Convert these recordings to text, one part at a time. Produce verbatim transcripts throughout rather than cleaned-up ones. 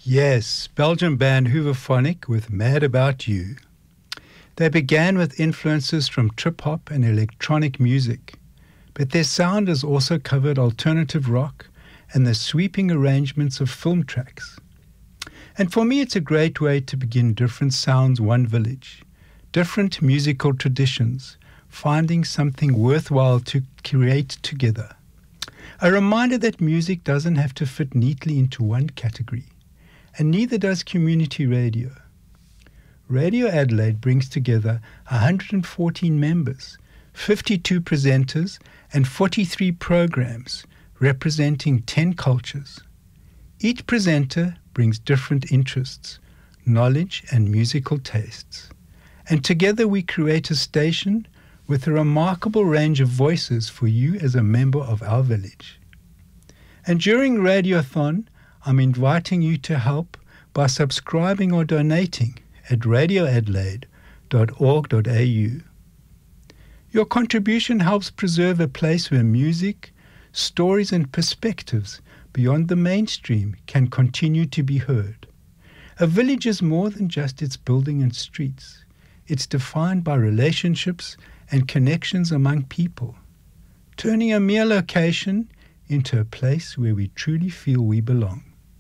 Yes, Belgian band Hooverphonic with Mad About You. They began with influences from trip-hop and electronic music, but their sound has also covered alternative rock and the sweeping arrangements of film tracks. And for me, it's a great way to begin different sounds, one village, different musical traditions, finding something worthwhile to create together. A reminder that music doesn't have to fit neatly into one category, and neither does community radio. Radio Adelaide brings together one hundred fourteen members, fifty-two presenters, and forty-three programs representing ten cultures. Each presenter brings different interests, knowledge, and musical tastes. And together we create a station with a remarkable range of voices for you as a member of our village. And during Radiothon, I'm inviting you to help by subscribing or donating at radio adelaide dot org dot a u. Your contribution helps preserve a place where music, stories and perspectives beyond the mainstream can continue to be heard. A village is more than just its building and streets. It's defined by relationships and connections among people, turning a mere location into a place where we truly feel we belong.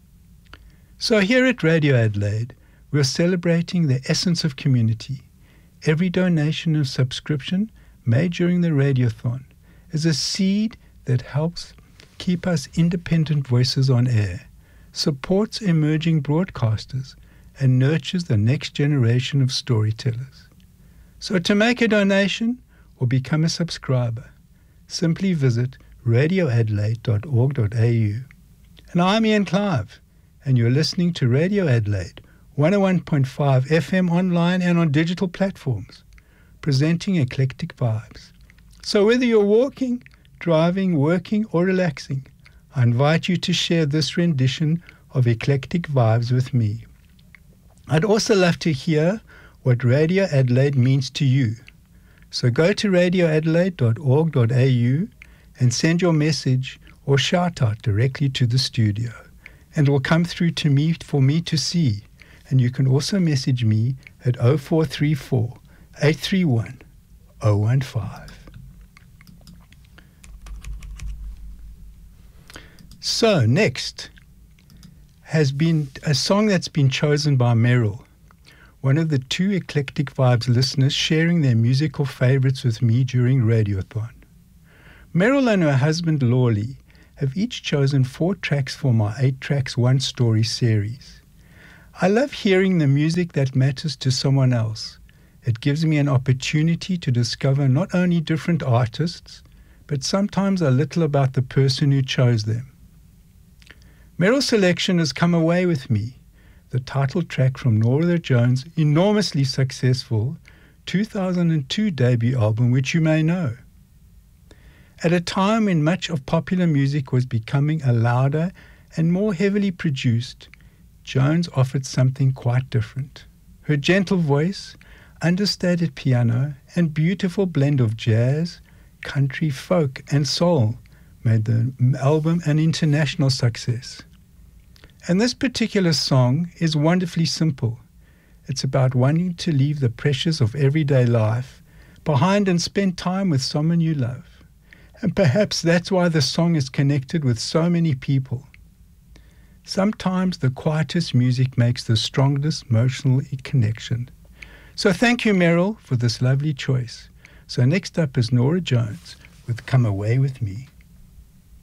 So here at Radio Adelaide, we're celebrating the essence of community. Every donation and subscription made during the Radiothon is a seed that helps keep us independent voices on air, supports emerging broadcasters, and nurtures the next generation of storytellers. So to make a donation or become a subscriber, simply visit radio adelaide dot org dot a u. And I'm Ian Clive, and you're listening to Radio Adelaide, one oh one point five F M online and on digital platforms, presenting eclectic vibes. So whether you're walking, driving, working, or relaxing, I invite you to share this rendition of eclectic vibes with me. I'd also love to hear what Radio Adelaide means to you. So go to radio adelaide dot org dot a u and send your message or shout out directly to the studio, and it will come through to me for me to see. And you can also message me at oh four three four, eight three one, oh one five. So next has been a song that's been chosen by Meryl, one of the two Eclectic Vibes listeners sharing their musical favorites with me during Radiothon. Meryl and her husband Lawley have each chosen four tracks for my eight tracks one story series. I love hearing the music that matters to someone else. It gives me an opportunity to discover not only different artists, but sometimes a little about the person who chose them. Meryl's selection has Come Away With Me, the title track from Norah Jones' enormously successful two thousand two debut album, which you may know. At a time when much of popular music was becoming a louder and more heavily produced, Jones offered something quite different. Her gentle voice, understated piano, and beautiful blend of jazz, country, folk, and soul made the album an international success. And this particular song is wonderfully simple. It's about wanting to leave the pressures of everyday life behind and spend time with someone you love. And perhaps that's why the song is connected with so many people. Sometimes the quietest music makes the strongest emotional connection. So thank you, Meryl, for this lovely choice. So next up is Norah Jones with Come Away With Me.